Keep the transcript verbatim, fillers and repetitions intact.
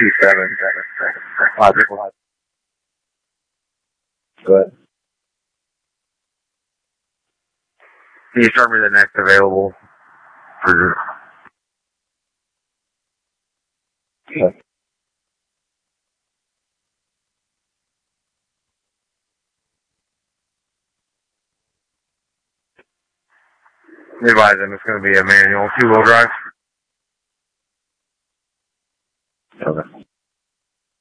two seven seven seven. Logical. Go ahead. Can you start me the next available for okay. Advise them it's going to be a manual two-wheel drive.